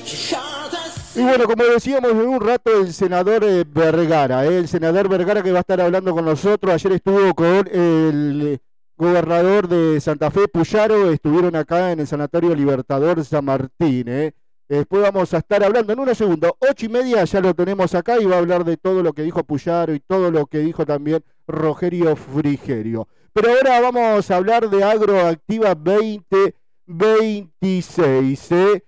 Y bueno, como decíamos en un rato, el senador Vergara, el senador Vergara que va a estar hablando con nosotros. Ayer estuvo con el gobernador de Santa Fe, Puyaro, estuvieron acá en el Sanatorio Libertador San Martín. Después vamos a estar hablando en unos segundos, 8:30 ya lo tenemos acá y va a hablar de todo lo que dijo Puyaro y todo lo que dijo también Rogerio Frigerio. Pero ahora vamos a hablar de Agroactiva 2026.